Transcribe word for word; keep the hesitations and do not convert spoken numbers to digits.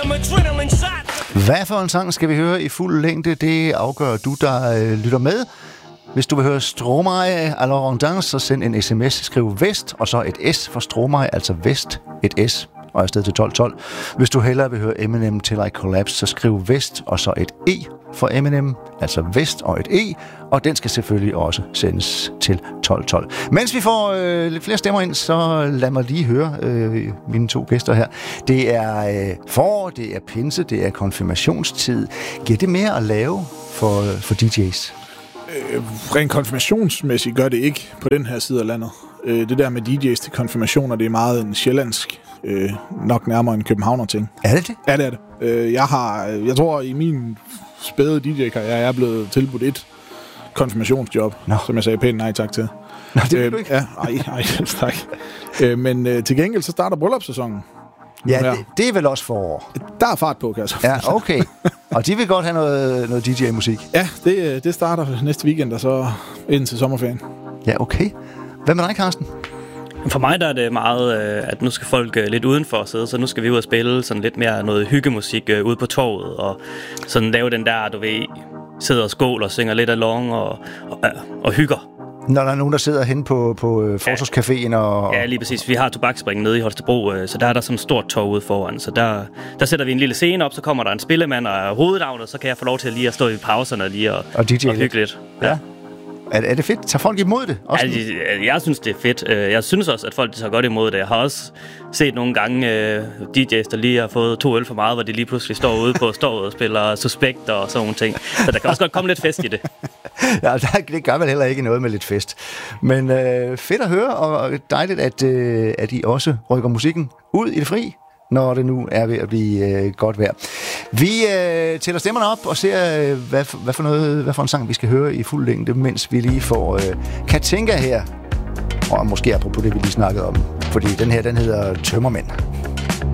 Hvad for en sang skal vi høre i fuld længde? Det afgør du, der øh, lytter med. Hvis du vil høre Stromae à la Rondance, så send en sms, skriv Vest, og så et S for Stromae, altså Vest, et S, og afsted til tolv tolv. Hvis du hellere vil høre Eminem Till I Collapse, så skriv Vest, og så et E for Eminem, altså Vest og et E, og den skal selvfølgelig også sendes til tolv tolv. Mens vi får øh, lidt flere stemmer ind, så lad mig lige høre øh, mine to gæster her. Det er øh, forår, det er pinse, det er konfirmationstid. Giver det mere at lave for, for D J's? Øh, rent konfirmationsmæssigt gør det ikke på den her side af landet. Øh, det der med D J's til konfirmationer, det er meget en sjællandsk, øh, nok nærmere en københavner-ting. Er det det? Ja, det er det. Øh, jeg har, jeg tror i min spæde D J-karriere, jeg er blevet tilbudt et konfirmationsjob, Nå. som jeg sagde pænt nej tak til. Nå, det vil øh, du ikke. Ja, ej, ej, tak. øh, men øh, til gengæld så starter bryllupssæsonen. Ja, det, det er vel også forår. Der er fart på, kan jeg så. Ja, okay. Og de vil godt have noget, noget D J-musik. Ja, det, det starter næste weekend, og så ind til sommerferien. Ja, okay. Hvad med dig, Carsten? For mig der er det meget, at nu skal folk lidt udenfor sidde, så nu skal vi ud og spille sådan lidt mere noget hyggemusik ude på torvet, og sådan lave den der, du ved, sidder og skåler og synger lidt along og, og, og hygger. Når der er nogen, der sidder hen på, på Fortorvscaféen og... Ja, lige præcis. Vi har Tobaksspringen nede i Holstebro, så der er der sådan et stort torv ude foran. Så der, der sætter vi en lille scene op, så kommer der en spillemand og hovednavnet, så kan jeg få lov til lige at stå i pauserne lige og, og, og hygge lidt. Ja. Ja. Er, er det fedt? Tager folk imod det? Også ja, jeg synes, det er fedt. Jeg synes også, at folk tager godt imod det. Jeg har også set nogle gange uh, D J's, der lige har fået to øl for meget, hvor de lige pludselig står ude på stået og spiller Suspekt og sådan nogle ting. Så der kan også godt komme lidt fest i det. Ja, der, det gør man heller ikke noget med lidt fest. Men øh, fedt at høre, og dejligt, at, øh, at I også rykker musikken ud i det fri, når det nu er ved at blive øh, godt vejr. Vi øh, tæller stemmerne op og ser, øh, hvad, for, hvad, for noget, hvad for en sang vi skal høre i fuld længde, mens vi lige får øh, Katinka her. Og måske apropos det, vi lige snakkede om. Fordi den her, den hedder Tømmermænd.